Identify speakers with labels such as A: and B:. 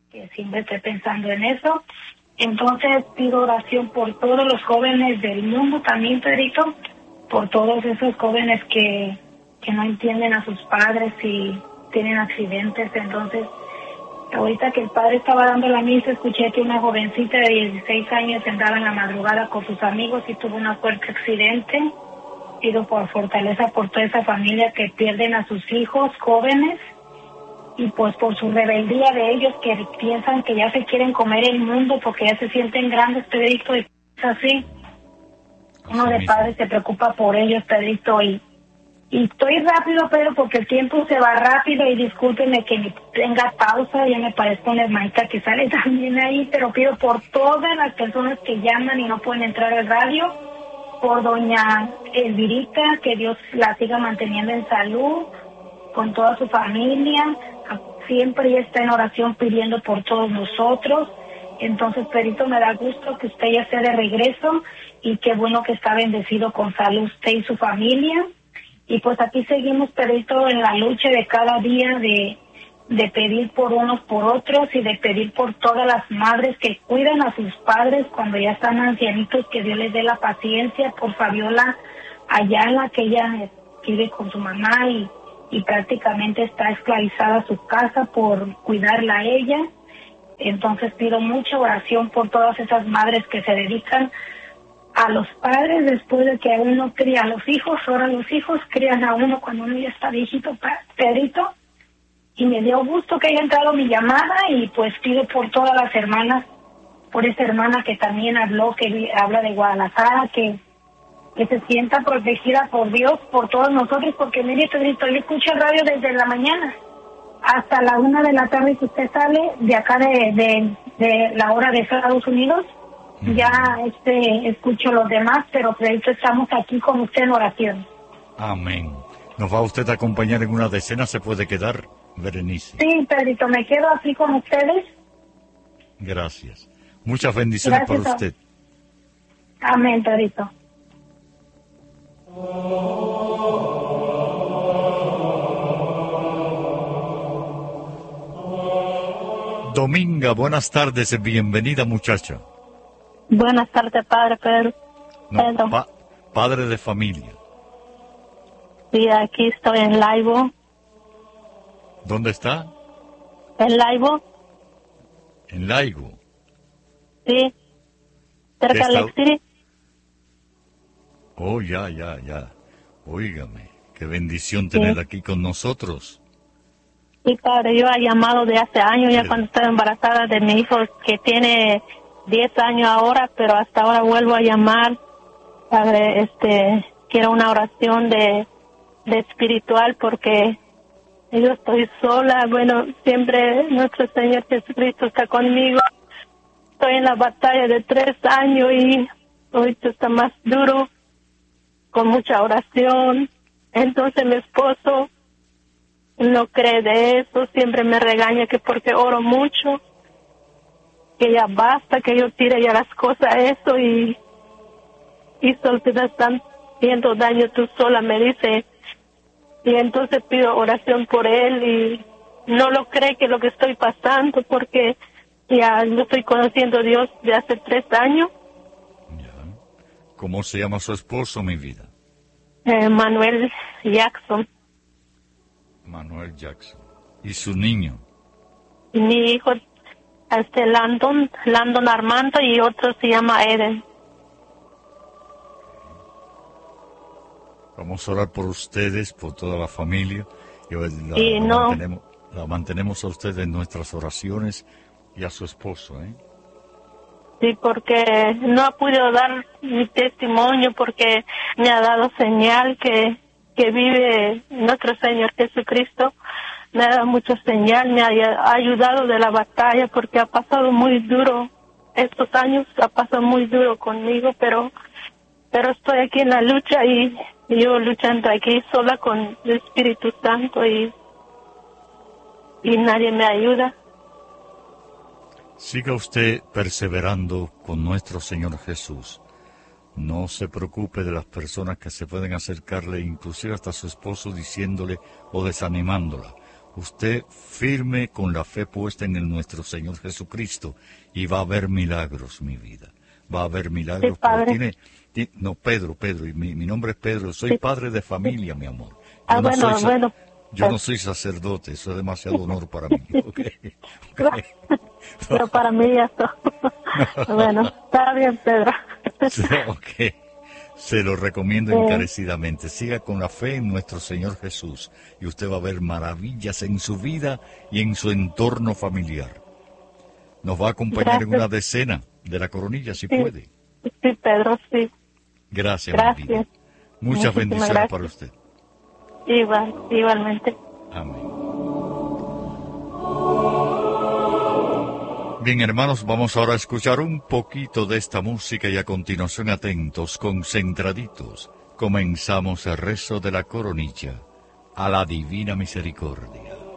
A: que siempre esté pensando en eso. Entonces pido oración por todos los jóvenes del mundo también, Pedrito, por todos esos jóvenes que no entienden a sus padres y tienen accidentes. Entonces, ahorita que el padre estaba dando la misa, escuché que una jovencita de 16 años andaba en la madrugada con sus amigos y tuvo un fuerte accidente. Pido por fortaleza por toda esa familia que pierden a sus hijos jóvenes, y pues por su rebeldía de ellos que piensan que ya se quieren comer el mundo porque ya se sienten grandes, Pedrito, y es así. Uno de padres se preocupa por ellos, Pedrito, y estoy rápido, Pedro, porque el tiempo se va rápido, y discúlpeme que tenga pausa, ya me parezco una hermanita que sale también ahí, pero pido por todas las personas que llaman y no pueden entrar al radio, por doña Elvirita, que Dios la siga manteniendo en salud, con toda su familia. Siempre ella está en oración pidiendo por todos nosotros. Entonces, Pedrito, me da gusto que usted ya esté de regreso, y qué bueno que está bendecido con salud usted y su familia. Y pues aquí seguimos, Pedrito, en la lucha de cada día de pedir por unos por otros, y de pedir por todas las madres que cuidan a sus padres cuando ya están ancianitos, que Dios les dé la paciencia. Por Fabiola Ayala, que ella vive con su mamá y prácticamente está esclavizada a su casa, por cuidarla a ella. Entonces pido mucha oración por todas esas madres que se dedican a los padres después de que uno cría a los hijos. Ahora los hijos crían a uno cuando uno ya está viejito, Pedrito. Y me dio gusto que haya entrado mi llamada, y pues pido por todas las hermanas, por esa hermana que también habló, que habla de Guadalajara, que se sienta protegida por Dios, por todos nosotros, porque mire, Pedrito, yo escucho el radio desde la mañana hasta la 1 de la tarde que usted sale de acá de la hora de Estados Unidos. Ya escucho los demás, pero Pedrito, estamos aquí con usted en oración.
B: Amén. ¿Nos va usted a acompañar en una decena? ¿Se puede quedar, Berenice?
A: Sí, Pedrito, me quedo aquí con ustedes.
B: Gracias. Muchas bendiciones para usted.
A: Amén, Pedrito.
B: Dominga, buenas tardes, bienvenida, muchacha.
C: Buenas tardes, padre Pedro.
B: No, padre de familia.
C: Sí, aquí estoy en Laibo.
B: ¿Dónde está?
C: En Laibo.
B: ¿En Laigo?
C: Sí, cerca de Lake City.
B: Oh, ya. Óigame, qué bendición tener aquí con nosotros.
C: Sí, padre, yo he llamado de hace años, ya cuando estaba embarazada de mi hijo, que tiene 10 años ahora, pero hasta ahora vuelvo a llamar. Padre, quiero una oración de espiritual, porque yo estoy sola. Bueno, siempre nuestro Señor Jesucristo está conmigo. Estoy en la batalla de 3 años y hoy está más duro, con mucha oración. Entonces mi esposo no cree de eso, siempre me regaña que porque oro mucho, que ya basta, que yo tire ya las cosas a eso, y solo te están haciendo daño tú sola, me dice. Y entonces pido oración por él, y no lo cree que lo que estoy pasando, porque ya no estoy conociendo a Dios de hace 3 años.
B: Ya. ¿Cómo se llama su esposo, mi vida?
C: Manuel Jackson.
B: Manuel Jackson. ¿Y su niño?
C: Mi hijo, Landon Armando, y otro se llama Eden.
B: Vamos a orar por ustedes, por toda la familia. La mantenemos a usted en nuestras oraciones, y a su esposo, ¿eh?
C: Sí, porque no ha podido dar mi testimonio, porque me ha dado señal que vive nuestro Señor Jesucristo. Me ha dado mucha señal, me ha ayudado de la batalla, porque ha pasado muy duro estos años, ha pasado muy duro conmigo, pero estoy aquí en la lucha, y yo luchando aquí sola con el Espíritu Santo, y nadie me ayuda.
B: Siga usted perseverando con nuestro Señor Jesús. No se preocupe de las personas que se pueden acercarle, inclusive hasta su esposo, diciéndole o desanimándola. Usted firme con la fe puesta en nuestro Señor Jesucristo y va a haber milagros, mi vida. Va a haber milagros.
C: Sí, padre.
B: No, Pedro, y mi nombre es Pedro. Soy padre de familia, mi amor. Yo no soy sacerdote, eso es demasiado honor para mí. Okay.
C: Pero para mí eso. Bueno, está bien, Pedro.
B: Ok. Se lo recomiendo encarecidamente. Siga con la fe en nuestro Señor Jesús y usted va a ver maravillas en su vida y en su entorno familiar. Nos va a acompañar en una decena de la coronilla, si puede.
C: Sí, Pedro, sí.
B: Gracias. Mi vida. Muchas bendiciones gracias para usted.
C: Igualmente.
B: Amén. Bien, hermanos, vamos ahora a escuchar un poquito de esta música y a continuación, atentos, concentraditos, comenzamos el rezo de la coronilla a la Divina Misericordia.